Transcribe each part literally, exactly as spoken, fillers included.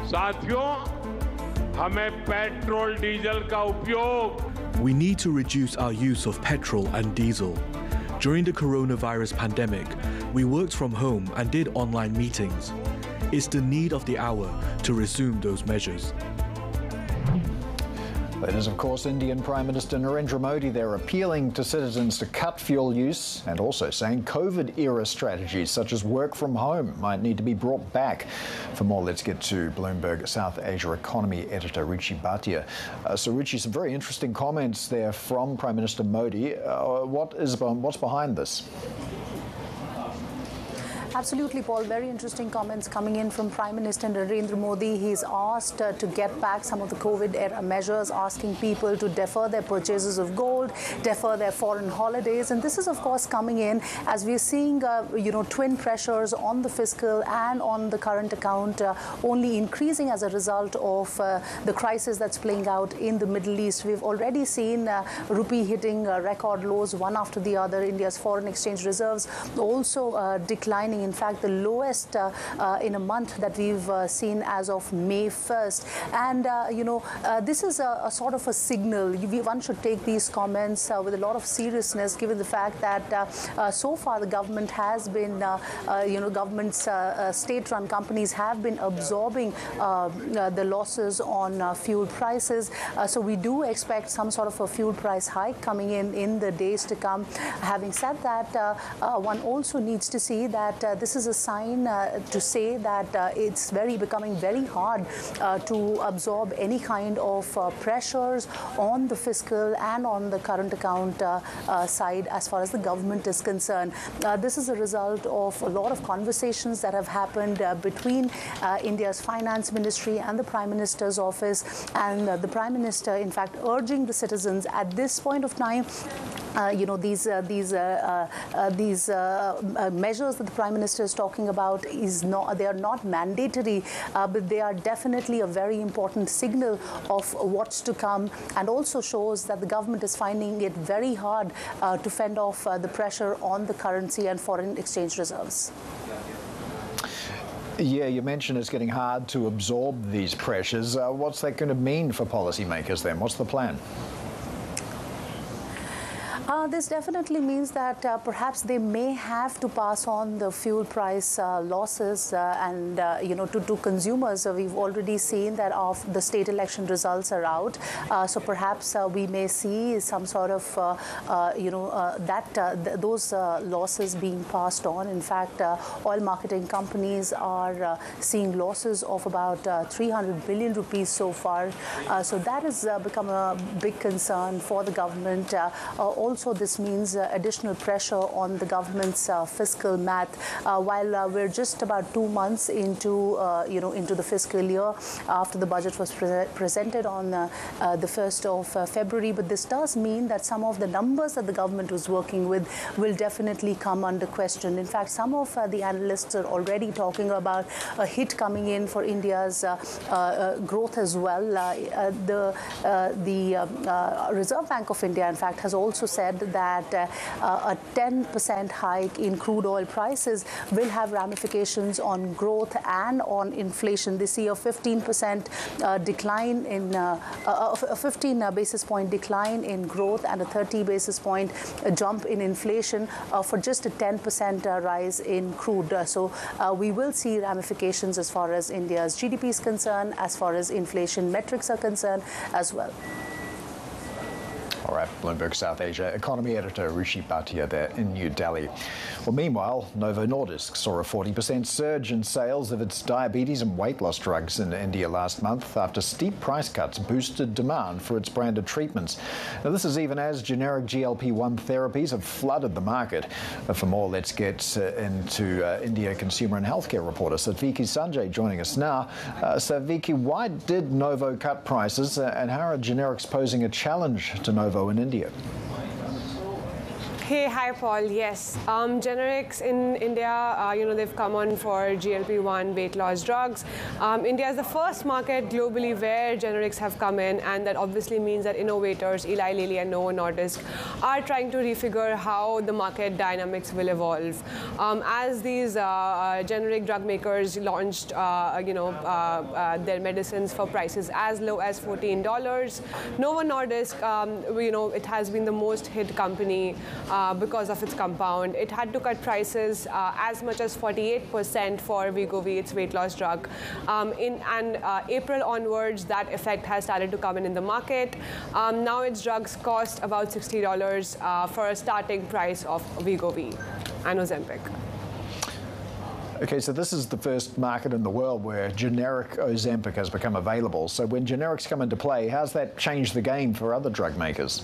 साथियों, हमें petrol diesel का उपयोग We need to reduce our use of petrol and diesel. During the coronavirus pandemic, we worked from home and did online meetings. It's the need of the hour to resume those measures. That is, of course, Indian Prime Minister Narendra Modi. They're appealing to citizens to cut fuel use and also saying COVID-era strategies such as work from home might need to be brought back. For more, let's get to Bloomberg South Asia economy editor Ruchi Bhatia. Uh, so, Ruchi, some very interesting comments there from Prime Minister Modi. Uh, what is what's behind this? Absolutely, Paul. Very interesting comments coming in from Prime Minister Narendra Modi. He's asked uh, to get back some of the COVID-era measures, asking people to defer their purchases of gold, defer their foreign holidays. And this is, of course, coming in as we're seeing, uh, you know, twin pressures on the fiscal and on the current account uh, only increasing as a result of uh, the crisis that's playing out in the Middle East. We've already seen uh, rupee hitting uh, record lows one after the other. India's foreign exchange reserves also uh, declining. In fact, the lowest uh, uh, in a month that we've uh, seen as of May first. And, uh, you know, uh, this is a, a sort of a signal. We, one should take these comments uh, with a lot of seriousness, given the fact that uh, uh, so far the government has been, uh, uh, you know, government's uh, uh, state-run companies have been absorbing uh, uh, the losses on uh, fuel prices. Uh, so we do expect some sort of a fuel price hike coming in in the days to come. Having said that, uh, uh, one also needs to see that uh, this is a sign uh, to say that uh, it's very becoming very hard uh, to absorb any kind of uh, pressures on the fiscal and on the current account uh, uh, side as far as the government is concerned. Uh, this is a result of a lot of conversations that have happened uh, between uh, India's finance ministry and the Prime Minister's office, and uh, the Prime Minister, in fact, urging the citizens at this point of time. Uh, you know, these uh, these uh, uh, these uh, uh, measures that the Prime Minister is talking about is not they are not mandatory, uh, but they are definitely a very important signal of what's to come, and also shows that the government is finding it very hard uh, to fend off uh, the pressure on the currency and foreign exchange reserves. Yeah, you mentioned it's getting hard to absorb these pressures. Uh, what's that going to mean for policymakers then? What's the plan? Uh, this definitely means that uh, perhaps they may have to pass on the fuel price uh, losses uh, and, uh, you know, to, to consumers. Uh, we've already seen that of the state election results are out. Uh, so perhaps uh, we may see some sort of, uh, uh, you know, uh, that uh, th those uh, losses being passed on. In fact, uh, oil marketing companies are uh, seeing losses of about uh, three hundred billion rupees so far. Uh, so that has uh, become a big concern for the government. Uh, uh, Also, this means uh, additional pressure on the government's uh, fiscal math. Uh, while uh, we're just about two months into, uh, you know, into the fiscal year after the budget was pre presented on uh, uh, the first of uh, February, but this does mean that some of the numbers that the government was working with will definitely come under question. In fact, some of uh, the analysts are already talking about a hit coming in for India's uh, uh, growth as well. Uh, uh, the uh, the uh, uh, Reserve Bank of India, in fact, has also said that uh, a ten percent hike in crude oil prices will have ramifications on growth and on inflation. They see a fifteen percent uh, decline in uh, a fifteen basis point decline in growth and a thirty basis point jump in inflation uh, for just a ten percent uh, rise in crude. Uh, so uh, we will see ramifications as far as India's G D P is concerned, as far as inflation metrics are concerned as well. All right, Bloomberg South Asia economy editor Ruchi Bhatia there in New Delhi. Well, meanwhile, Novo Nordisk saw a forty percent surge in sales of its diabetes and weight loss drugs in India last month after steep price cuts boosted demand for its branded treatments. Now, this is even as generic G L P one therapies have flooded the market. For more, let's get uh, into uh, India consumer and healthcare reporter Satviki Sanjay joining us now. Uh, Satviki, why did Novo cut prices uh, and how are generics posing a challenge to Novo in India? Hey, hi, Paul. Yes, um, generics in India, uh, you know, they've come on for G L P one weight loss drugs. Um, India is the first market globally where generics have come in, and that obviously means that innovators, Eli Lilly and Novo Nordisk, are trying to refigure how the market dynamics will evolve. Um, as these uh, uh, generic drug makers launched, uh, you know, uh, uh, their medicines for prices as low as fourteen dollars, Novo Nordisk, um, you know, it has been the most hit company uh, because of its compound. It had to cut prices uh, as much as forty-eight percent for Wegovy, its weight loss drug. Um, in and uh, April onwards, that effect has started to come in in the market. Um, now its drugs cost about sixty dollars uh, for a starting price of Wegovy and Ozempic. Okay, so this is the first market in the world where generic Ozempic has become available. So when generics come into play, how's that changed the game for other drug makers?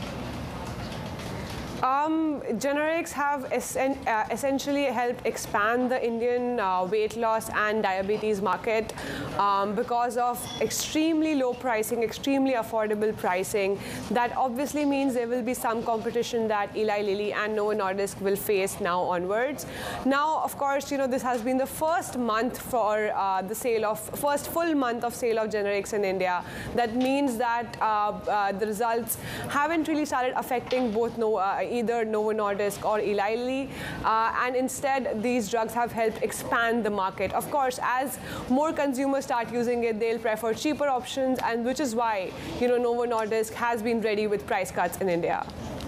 Um, generics have essen uh, essentially helped expand the Indian uh, weight loss and diabetes market um, because of extremely low pricing, extremely affordable pricing. That obviously means there will be some competition that Eli Lilly and Novo Nordisk will face now onwards. Now, of course, you know, this has been the first month for uh, the sale of, first full month of sale of generics in India. That means that uh, uh, the results haven't really started affecting both no, uh, either Novo Nordisk or Eli Lilly, uh, and instead these drugs have helped expand the market. Of course, as more consumers start using it, they'll prefer cheaper options, and which is why, you know, Novo Nordisk has been ready with price cuts in India.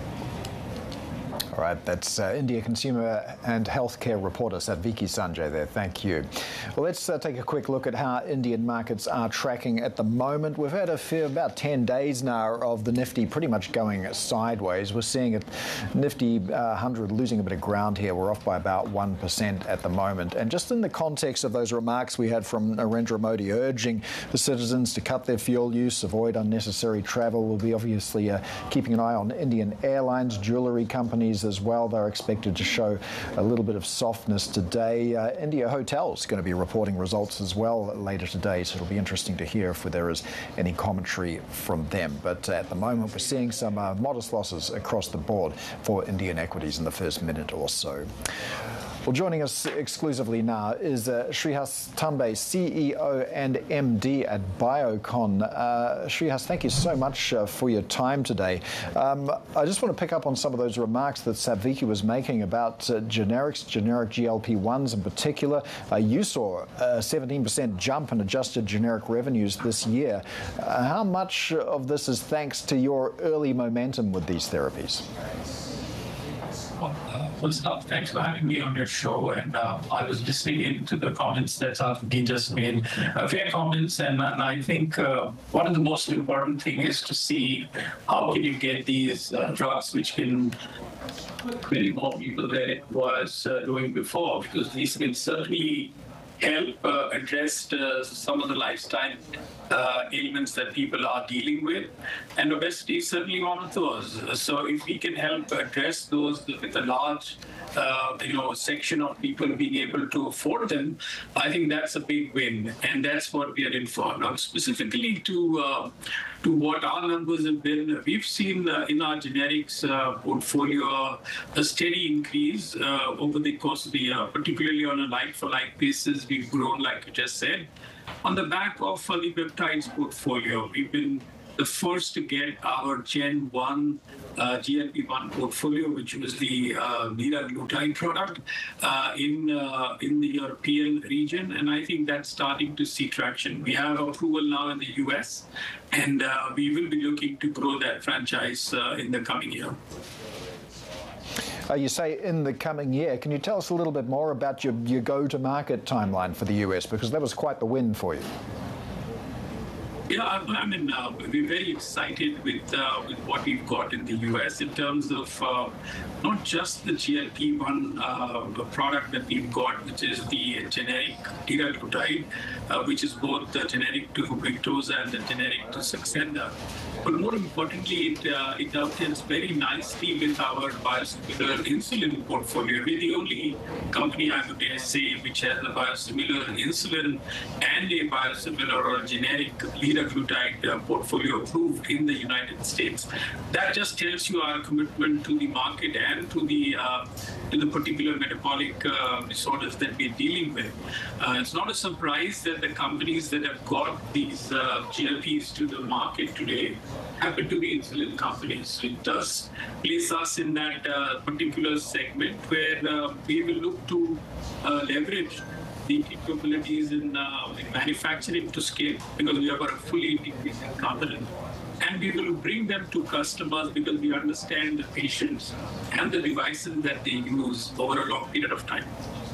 All right, that's uh, India Consumer and Healthcare reporter Satviki Sanjay there. Thank you. Well, let's uh, take a quick look at how Indian markets are tracking at the moment. We've had a few, about ten days now of the Nifty pretty much going sideways. We're seeing it, Nifty uh, one hundred losing a bit of ground here. We're off by about one percent at the moment. And just in the context of those remarks we had from Narendra Modi urging the citizens to cut their fuel use, avoid unnecessary travel, we'll be obviously uh, keeping an eye on Indian airlines, jewellery companies as well. They're expected to show a little bit of softness today. Uh, India Hotels going to be reporting results as well later today, so it'll be interesting to hear if there is any commentary from them. But uh, at the moment, we're seeing some uh, modest losses across the board for Indian equities in the first minute or so. Well, joining us exclusively now is uh, Shrihas Tambe, C E O and M D at Biocon. Uh, Shrihas, thank you so much uh, for your time today. Um, I just want to pick up on some of those remarks that Satviki was making about uh, generics, generic G L P ones in particular. Uh, you saw a seventeen percent jump in adjusted generic revenues this year. Uh, how much of this is thanks to your early momentum with these therapies? Well, uh, first off, thanks for having me on your show. And uh, I was listening into the comments that Satviki just made, uh, fair comments. And, and I think uh, one of the most important thing is to see how can you get these uh, drugs which can many more people than it was uh, doing before, because these can certainly help uh, address uh, some of the lifestyle uh, ailments that people are dealing with. And obesity is certainly one of those. So if we can help address those with a large uh, you know, section of people being able to afford them, I think that's a big win. And that's what we are in for. Now, specifically to uh, to what our numbers have been, we've seen uh, in our generics uh, portfolio a steady increase uh, over the course of the year, particularly on a like-for-like basis. We've grown, like you just said. On the back of uh, the peptides portfolio, we've been the first to get our Gen one uh, G L P one portfolio, which was the uh, liraglutide product, uh, in uh, in the European region, and I think that's starting to see traction. We have approval now in the U S, and uh, we will be looking to grow that franchise uh, in the coming year. Uh, you say in the coming year. Can you tell us a little bit more about your, your go-to-market timeline for the U S? Because that was quite the win for you. Yeah, I mean, uh, we're very excited with, uh, with what we've got in the U S in terms of uh, not just the G L P one uh, product that we've got, which is the generic liraglutide, uh, which is both the generic to Victoza and the generic to Saxenda. But more importantly, it, uh, it dovetails very nicely with our biosimilar insulin portfolio. We're the only company, I would dare say, which has a biosimilar insulin and a biosimilar or a generic liraglutide liraglutide uh, portfolio approved in the United States. That just tells you our commitment to the market and to the uh, to the particular metabolic uh, disorders that we're dealing with. Uh, it's not a surprise that the companies that have got these uh, G L Ps to the market today happen to be insulin companies. So it does place us in that uh, particular segment where uh, we will look to uh, leverage the capabilities in, uh, in manufacturing to scale, because we have got a fully integrated company. And we will bring them to customers because we understand the patients and the devices that they use over a long period of time.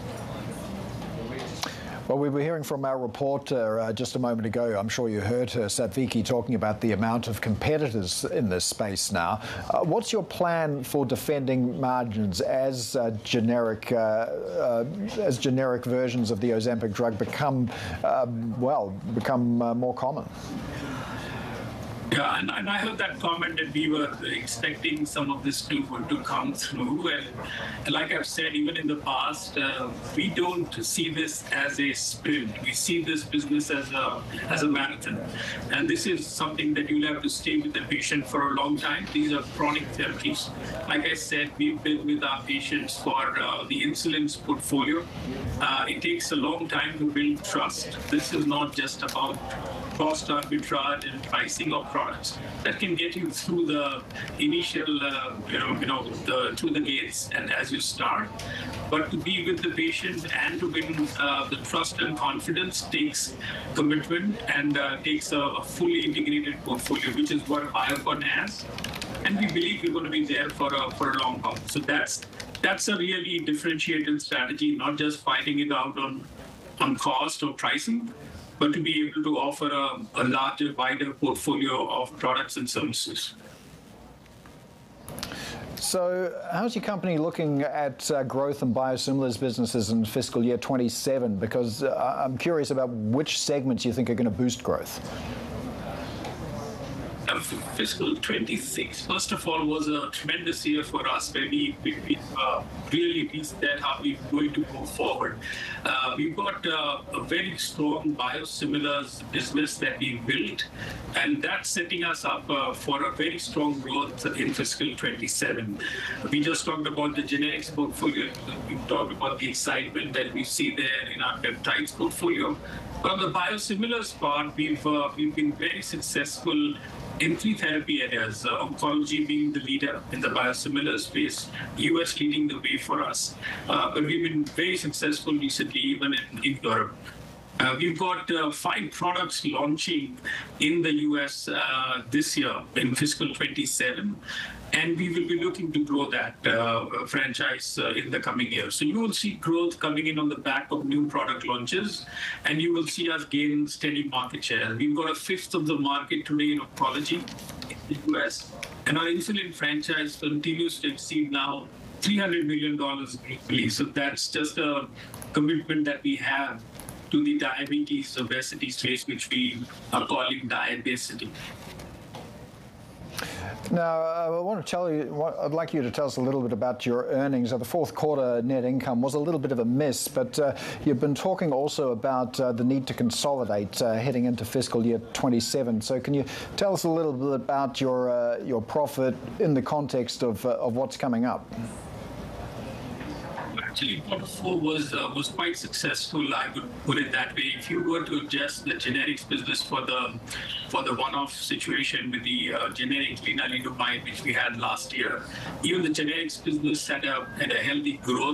Well, we were hearing from our reporter uh, just a moment ago. I'm sure you heard her, Satviki, talking about the amount of competitors in this space now. Uh, what's your plan for defending margins as uh, generic uh, uh, as generic versions of the Ozempic drug become uh, well become uh, more common? Yeah, and, and I heard that comment that we were expecting some of this to, to come through. And, and like I've said, even in the past, uh, we don't see this as a sprint. We see this business as a as a marathon. And this is something that you'll have to stay with the patient for a long time. These are chronic therapies. Like I said, we've been with our patients for uh, the insulin's portfolio. Uh, it takes a long time to build trust. This is not just about cost arbitrage and pricing of products that can get you through the initial, uh, you know, you know, the, through the gates and as you start. But to be with the patient and to win uh, the trust and confidence takes commitment and uh, takes a, a fully integrated portfolio, which is what Biocon has. And we believe we're going to be there for a, for a long haul. So that's that's a really differentiated strategy, not just fighting it out on, on cost or pricing, but to be able to offer a, a larger, wider portfolio of products and services. So how's your company looking at uh, growth and biosimilars businesses in fiscal year twenty-seven? Because uh, I'm curious about which segments you think are going to boost growth. Uh, fiscal twenty-six, first of all, was a tremendous year for us where we, we, we uh, really reset how we're going to go forward. Uh, we've got uh, a very strong biosimilars business that we built, and that's setting us up uh, for a very strong growth in fiscal twenty-seven. We just talked about the generics portfolio. We talked about the excitement that we see there in our peptides portfolio. But on the biosimilars part, we've, uh, we've been very successful in three therapy areas, uh, oncology being the leader in the biosimilar space, U S leading the way for us. Uh, but we've been very successful recently, even in, in Europe. Uh, we've got uh, five products launching in the U S uh, this year in fiscal twenty-seven. And we will be looking to grow that uh, franchise uh, in the coming years. So you will see growth coming in on the back of new product launches, and you will see us gain steady market share. We've got a fifth of the market today in oncology in the U S, and our insulin franchise continues to exceed now three hundred million dollars globally. So that's just a commitment that we have to the diabetes, obesity space, which we are calling diabesity. Now, uh, I want to tell you, what, I'd like you to tell us a little bit about your earnings. Uh, the fourth quarter net income was a little bit of a miss, but uh, you've been talking also about uh, the need to consolidate uh, heading into fiscal year twenty-seven. So can you tell us a little bit about your uh, your profit in the context of, uh, of what's coming up? Actually, quarter four was uh, was quite successful. I would put it that way. If you were to adjust the generics business for the for the one-off situation with the uh, generic lenalidomide which we had last year, even the generics business had a had a healthy growth.